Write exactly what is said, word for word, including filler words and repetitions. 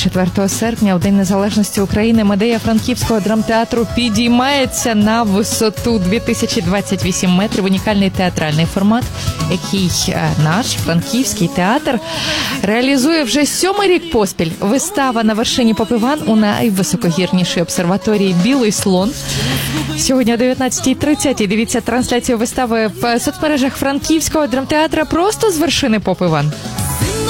четвертого серпня, у День Незалежності України, Медея Франківського драмтеатру підіймається на висоту дві тисячі двадцять вісім метрів. Унікальний театральний формат, який наш Франківський театр реалізує вже сьомий рік поспіль. Вистава на вершині Попиван у найвисокогірнішій обсерваторії «Білий слон». Сьогодні о дев'ятнадцятій тридцять дивіться трансляцію вистави в соцмережах Франківського драмтеатра просто з вершини Попиван.